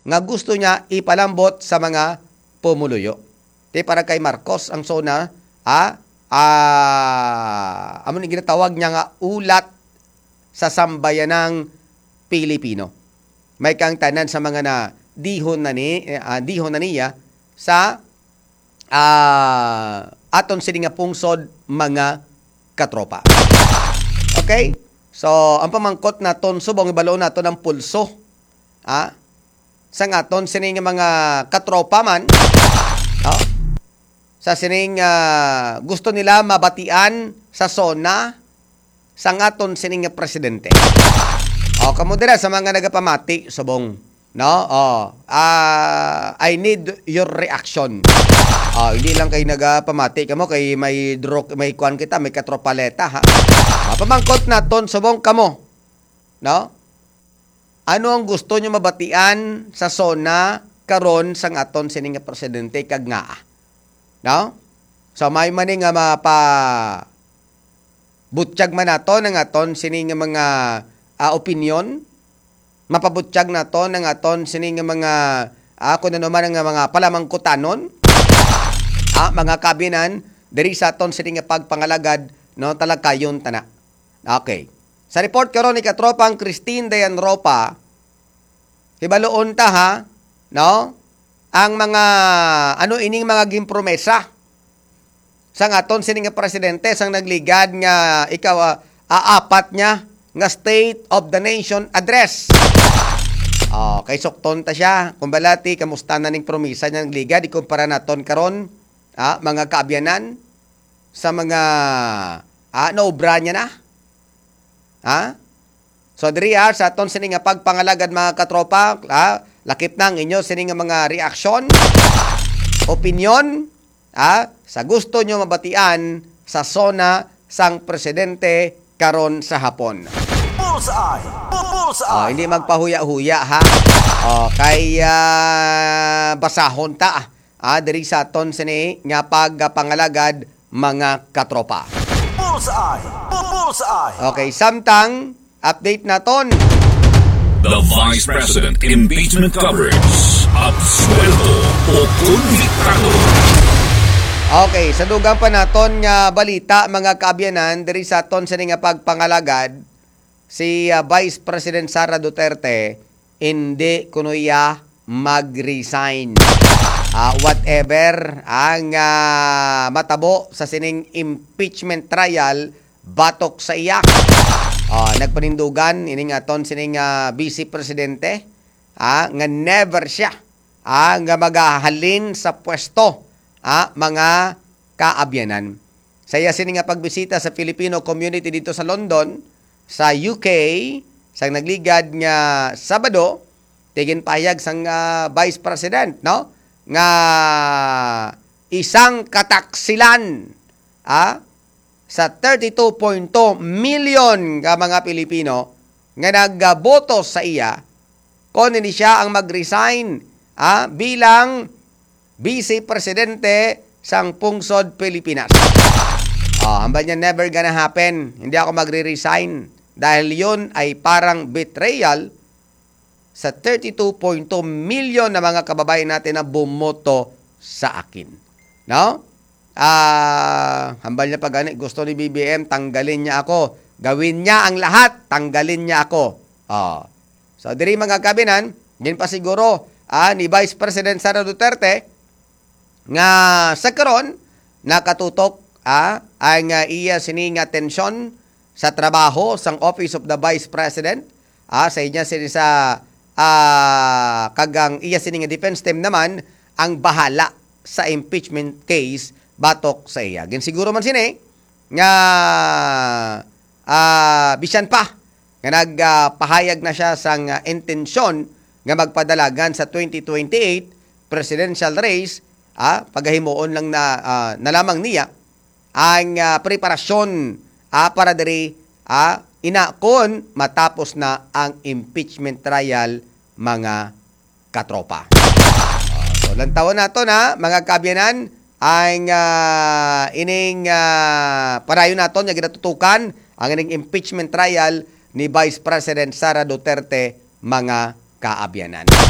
nga gusto niya ipalambot sa mga pumuluyo. Para kay Marcos ang SONA, amo ni ginatawag niya nga ulat sa sambayanang Pilipino. May kang tanan sa mga na dihon na niya sa aton sini nga pungsod mga katropa. Okay? So, ang pamangkot naton subong ibalo naton ang pulso. Sa aton sini nga mga katropa man, sa sining gusto nila mabatian sa SONA sa aton sining nga presidente. Kamo dira sa mga nagapamati subong, no? I need your reaction. Hindi lang kay nagapamati kamo kay may kuan kita, may katropaleta ha. Pamangkot naton subong kamo, no? Ano ang gusto nyo mabatian sa SONA karon sang aton sining nga presidente kag nga? No? So may maning nga butsyag man nato ng aton sining nga mga opinion, mapabutsyag nato ng aton sining nga mga kuno naman nga mga palamangkutanon, mga kabinan diri sa aton sining nga pagpangalagad, no, talagkayon tana. Okay. Sa report karon ni katropang Christine Dayan Ropa, hibaloon ta ha, no? Ang mga ining mga gimpromesa sang aton sining nga presidente sang nagligad nga apat niya nga State of the Nation address. Kay sukton ta siya. Kumbalati kamusta na ning promesa niya nagligad ikumpara naton karon mga kaabyanan sa mga naobra niya na. So diri sa aton sining nga pagpangalagad mga katropa, lakip nang inyo sining nga mga reaksyon, opinion, sa gusto nyo mabatian sa SONA sang presidente karon sa hapon. Hindi magpahuya-huya ha. Kaya basahon ta diri sa aton sini nga pagpangalagad mga katropa. Okay, samtang update naton. The Vice President Impeachment Coverage. Absuelto o konbiktado. Okay, sa dugang pa naton nga balita mga kaabyanan diri sa aton sini nga pagpangalagad, si Vice President Sara Duterte hindi kunoya mag-resign. Whatever ang matabo sa sining impeachment trial batok sa iya. Nagpanindugan ining aton sining Vice Presidente nga never siya nga magahalin sa pwesto mga kaabyanan. Saya sining nga pagbisita sa Filipino community dito sa London, sa UK, sang nagligad nga Sabado, tigin payag sang Vice President, no? Nga isang kataksilan sa 32.2 million nga mga Pilipino nga nagboto sa iya kung hindi siya ang mag-resign bilang Vice Presidente sang pungsod Pilipinas. Hambal niya never gonna happen. Hindi ako magre-resign dahil yun ay parang betrayal sa 32.2 million na mga kababayan natin na bumoto sa akin. No? Hambal niya pag gusto ni BBM, tanggalin niya ako. Gawin niya ang lahat, tanggalin niya ako. So, diri mga kabinan, din pa siguro ni Vice President Sara Duterte nga sa karon nakatutok ang iya sining atensyon sa trabaho sang Office of the Vice President. Sa inya sini sa kagang iya sining defense team naman ang bahala sa impeachment case batok sa iya. Siguro man sini nga bisan pa nga nagpahayag na siya sang intensyon nga magpadalagan sa 2028 presidential race, paghimuon lang na lamang niya ang preparasyon para diri inakon matapos na ang impeachment trial mga katropa. So lantawan nato na mga kabyanan ang ining parayon naton nga ginatutukan ang ining impeachment trial ni Vice President Sara Duterte mga kaabyanan.